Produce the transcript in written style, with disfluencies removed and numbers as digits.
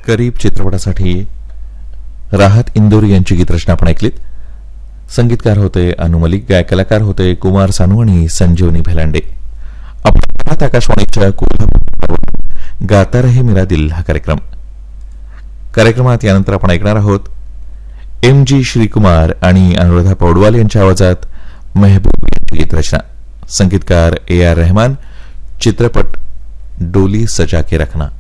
करीब चित्रपटासाठी राहत इंदोरी यांची गीतरचना आपण ऐकलीत. संगीतकार होते अनु मलिक, गायक कलाकार होते कुमार सानू आणि संजीवनी भेलांडे. आपण आकाशवाणीच्या कोल्हापूर गाता रहे मेरा दिल हा कार्यक्रमात यानंतर आपण ऐकणार आहोत MG श्रीकुमार आणि अनुराधा पौडवाल यांच्या आवाजात मेहबूब यांची गीतरचना. संगीतकार AR रहमान. चित्रपट डोली सजा के रखना.